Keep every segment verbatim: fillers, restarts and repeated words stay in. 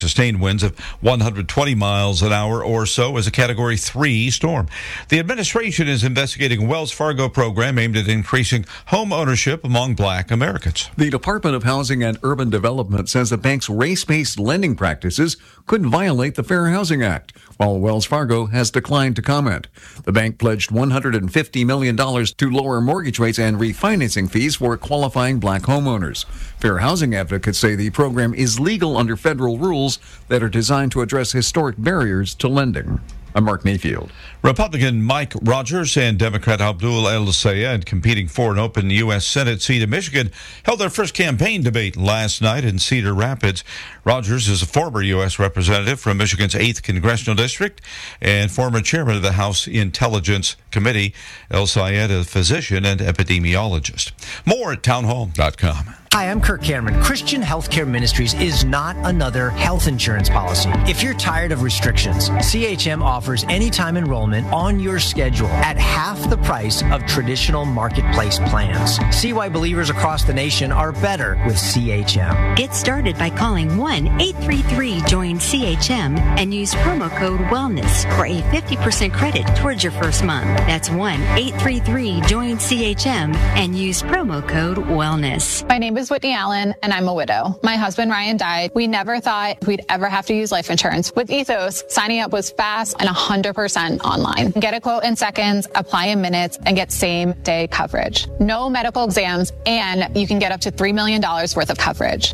Sustained winds of one hundred twenty miles an hour or so as a Category three storm. The administration is investigating a Wells Fargo program aimed at increasing home ownership among black Americans. The Department of Housing and Urban Development says the bank's race-based lending practices could violate the Fair Housing Act, while Wells Fargo has declined to comment. The bank pledged one hundred fifty million dollars to lower mortgage rates and refinancing fees for qualifying black homeowners. Fair housing advocates say the program is legal under federal rules that are designed to address historic barriers to lending. I'm Mark Mayfield. Republican Mike Rogers and Democrat Abdul El-Sayed, competing for an open U S Senate seat in Michigan, held their first campaign debate last night in Cedar Rapids. Rogers is a former U S representative from Michigan's eighth Congressional District and former chairman of the House Intelligence Committee. El-Sayed, a physician and epidemiologist. More at townhall dot com. Hi, I'm Kirk Cameron. Christian Healthcare Ministries is not another health insurance policy. If you're tired of restrictions, C H M offers anytime enrollment on your schedule at half the price of traditional marketplace plans. See why believers across the nation are better with C H M. Get started by calling one eight three three join C H M and use promo code WELLNESS for a fifty percent credit towards your first month. That's one eight three three join C H M and use promo code WELLNESS. My name is Whitney Allen, and I'm a widow. My husband, Ryan, died. We never thought we'd ever have to use life insurance. With Ethos, signing up was fast and one hundred percent online. Get a quote in seconds, apply in minutes, and get same-day coverage. No medical exams, and you can get up to three million dollars worth of coverage.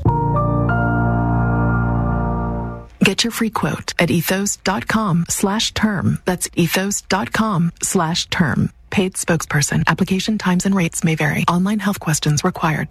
Get your free quote at ethos.com slash term. That's ethos.com slash term. Paid spokesperson. Application times and rates may vary. Online health questions required.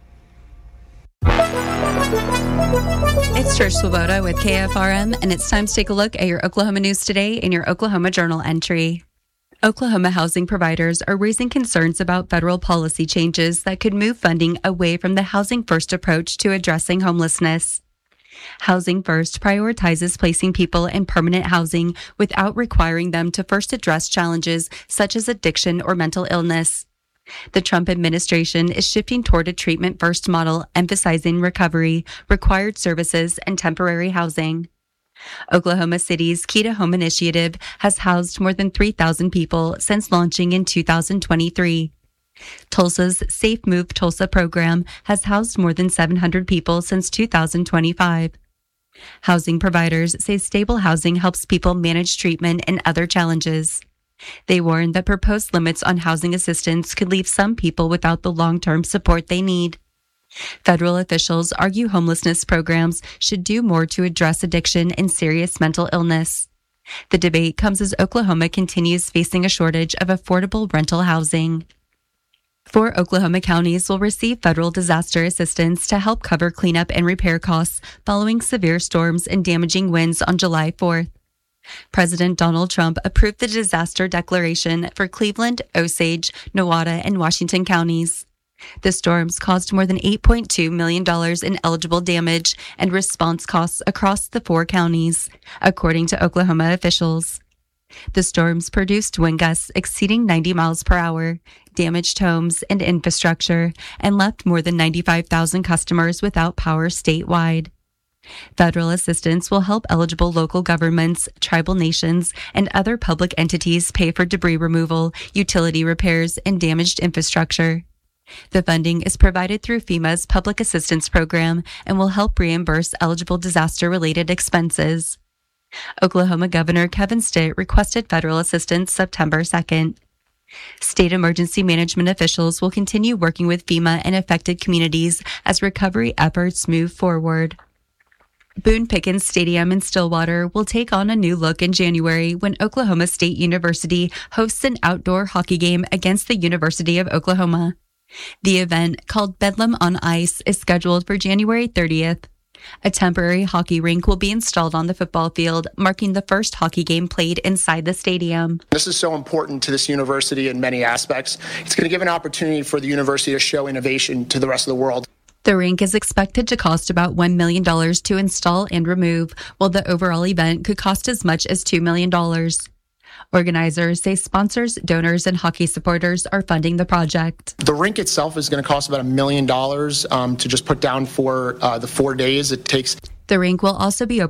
It's Trish Swoboda with K F R M, and it's time to take a look at your Oklahoma news today in your Oklahoma Journal entry. Oklahoma housing providers are raising concerns about federal policy changes that could move funding away from the Housing First approach to addressing homelessness. Housing First prioritizes placing people in permanent housing without requiring them to first address challenges such as addiction or mental illness. The Trump administration is shifting toward a treatment-first model, emphasizing recovery, required services, and temporary housing. Oklahoma City's Key to Home initiative has housed more than three thousand people since launching in two thousand twenty-three. Tulsa's Safe Move Tulsa program has housed more than seven hundred people since two thousand twenty-five. Housing providers say stable housing helps people manage treatment and other challenges. They warn that proposed limits on housing assistance could leave some people without the long-term support they need. Federal officials argue homelessness programs should do more to address addiction and serious mental illness. The debate comes as Oklahoma continues facing a shortage of affordable rental housing. Four Oklahoma counties will receive federal disaster assistance to help cover cleanup and repair costs following severe storms and damaging winds on July fourth. President Donald Trump approved the disaster declaration for Cleveland, Osage, Nowata, and Washington counties. The storms caused more than eight point two million dollars in eligible damage and response costs across the four counties, according to Oklahoma officials. The storms produced wind gusts exceeding ninety miles per hour, damaged homes and infrastructure, and left more than ninety-five thousand customers without power statewide. Federal assistance will help eligible local governments, tribal nations, and other public entities pay for debris removal, utility repairs, and damaged infrastructure. The funding is provided through FEMA's Public Assistance Program and will help reimburse eligible disaster-related expenses. Oklahoma Governor Kevin Stitt requested federal assistance September second. State emergency management officials will continue working with FEMA and affected communities as recovery efforts move forward. Boone Pickens Stadium in Stillwater will take on a new look in January when Oklahoma State University hosts an outdoor hockey game against the University of Oklahoma. The event, called Bedlam on Ice, is scheduled for January thirtieth. A temporary hockey rink will be installed on the football field, marking the first hockey game played inside the stadium. This is so important to this university in many aspects. It's going to give an opportunity for the university to show innovation to the rest of the world. The rink is expected to cost about one million dollars to install and remove, while the overall event could cost as much as two million dollars. Organizers say sponsors, donors, and hockey supporters are funding the project. The rink itself is going to cost about a million dollars um, to just put down for uh, the four days it takes. The rink will also be open